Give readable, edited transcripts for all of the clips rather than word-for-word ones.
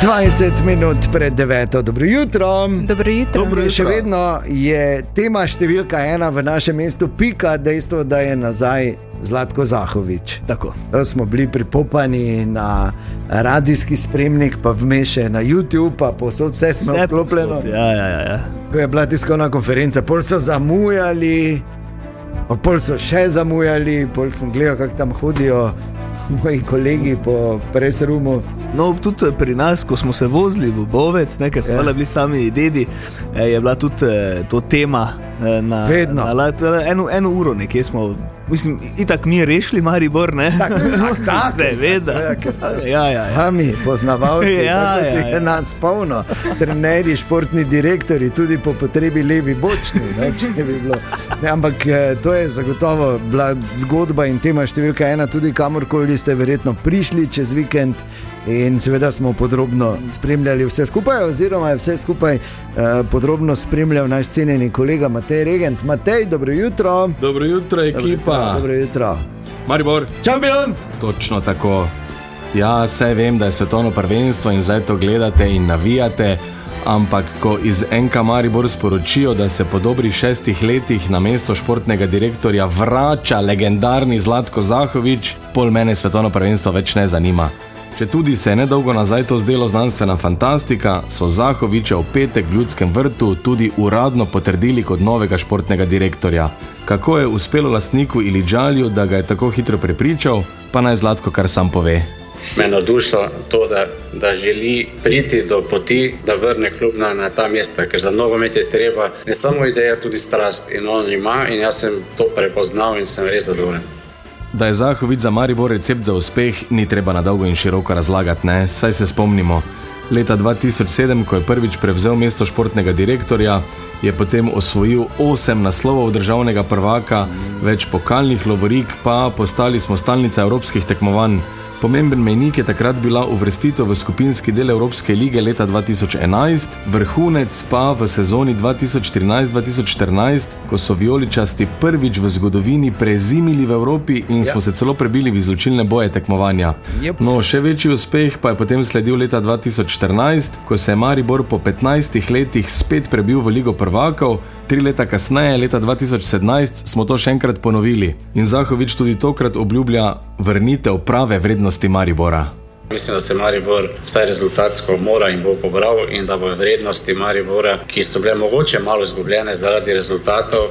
20 minut pred 9. Dobro jutro. Dobro jutro. Še vedno je tema številka 1 v našem mestu pika dejstvo, da je nazaj Zlatko Zahovič. Tako. Smo bili pripopani na radijski spremnik, pa vmes še na YouTube, pa posod vse smo vklopljeno. Ja. Ko je bila tiskovna konferenca, pol so zamujali, pa pol so še zamujali, pol sem gledal, kako tam hodijo moji kolegi po press-roomu. No, tudi pri nas, ko smo se vozili v Bovec, ker smo bili sami dedi, je bila tudi to tema na eno uro nekje smo, mislim, itak mi rešili Maribor, ne? Tak, seveda. Ja. Sami poznavalci, je nas polno, trenerji, športni direktori, tudi po potrebi levi bočni, če bi bilo. Ampak to je zagotovo bila zgodba in tema številka 1, tudi kamorkoli ste verjetno prišli čez vikend. In seveda smo podrobno spremljali vse skupaj, oziroma je vse skupaj podrobno spremljal naš cenjeni kolega Matej Regent. Matej, dobro jutro. Dobro jutro, ekipa. Dobro jutro. Maribor. Šampion! Točno tako. Ja, saj vem, da je svetovno prvenstvo in zdaj to gledate in navijate, ampak ko iz NK Maribor sporočijo, da se po dobrih 6 letih na mesto športnega direktorja vrača legendarni Zlatko Zahovič, pol mene svetovno prvenstvo več ne zanima. Če tudi se je nedolgo nazaj to zdelo znanstvena fantastika, so Zahoviča v petek v Ljudskem vrtu tudi uradno potrdili kot novega športnega direktorja. Kako je uspelo lastniku Ili Džalju, da ga je tako hitro prepričal, pa naj Zlatko kar sam pove. Me je navdušilo to, da želi priti do poti, da vrne klub na ta mesta, ker za nogomet je treba ne samo ideja, tudi strast in on ima in jaz sem to prepoznal in sem res zadovoljen. Da je Zahovič za Maribor recept za uspeh, ni treba na dolgo in široko razlagati, ne? Saj se spomnimo. Leta 2007, ko je prvič prevzel mesto športnega direktorja, je potem osvojil 8 naslovov državnega prvaka, več pokalnih lovorik, pa postali smo stalnica evropskih tekmovanj. Pomemben mejnik je takrat bila uvrstitev v skupinski del Evropske lige leta 2011, vrhunec pa v sezoni 2013-2014, ko so vijoličasti prvič v zgodovini prezimili v Evropi in smo se celo prebili v izločilne boje tekmovanja. No, še večji uspeh pa je potem sledil leta 2014, ko se je Maribor po 15 letih spet prebil v ligo prvakov, 3 leta kasneje, leta 2017, smo to še enkrat ponovili. In Zahovič tudi tokrat obljublja vrnitev prave vrednosti Maribora. Mislim, da se Maribor vsaj rezultatsko mora in bo pobral in da bo vrednosti Maribora, ki so bile mogoče malo izgubljene zaradi rezultatov,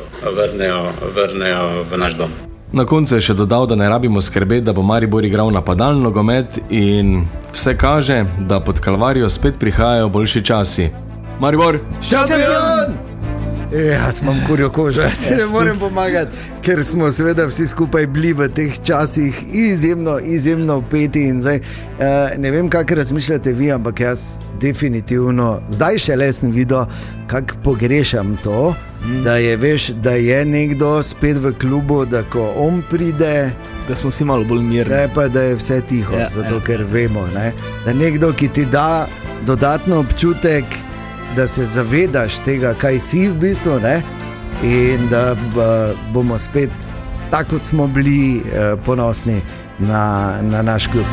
vrnejo v naš dom. Na koncu je še dodal, da ne rabimo skrbeti, da bo Maribor igral napadalni nogomet in vse kaže, da pod Kalvarijo spet prihajajo boljši časi. Maribor! Šampion! Jaz imam kurjo kožo, si ne morem pomagati, ker smo seveda vsi skupaj bili v teh časih izjemno vpeti in zdaj ne vem, kako razmišljate vi, ampak jaz definitivno, zdaj šele sem videl, kako pogrešam to, da je, veš, da je nekdo spet v klubu, da ko on pride, da smo vsi malo bolj mirni. Da je vse tiho, zato ker vemo, ne? Da nekdo, ki ti da dodatno občutek, da se zavedaš tega, kaj si v bistvu, ne? In da bomo spet, tako kot smo bili, ponosni na naš klub.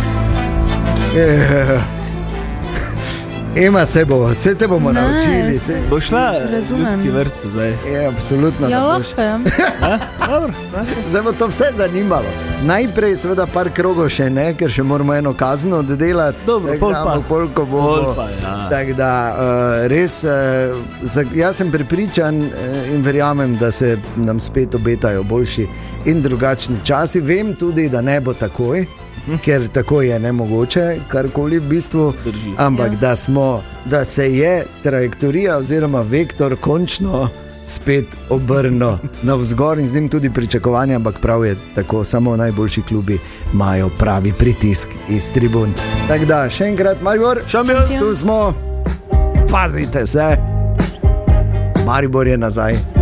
Ema se bo, vse te bomo naučili. Bo šla Ljudski vrt zdaj? Absolutno. Ja, lahko je. Dobro. Zdaj bo to vse zanimalo. Najprej seveda par krogov še ne, ker še moramo eno kazno oddelati. Dobro, polko bomo. Tako da res, jaz sem prepričan in verjamem, da se nam spet obetajo boljši in drugačni časi. Vem tudi, da ne bo takoj, ker tako je nemogoče, karkoli v bistvu, ampak da se je trajektorija oziroma vektor končno spet obrnil navzgor in z njim tudi pričakovanja, ampak prav je tako, samo najboljši klubi imajo pravi pritisk iz tribun. Tako da, še enkrat, Maribor, šampion, tu smo, pazite se, Maribor je nazaj.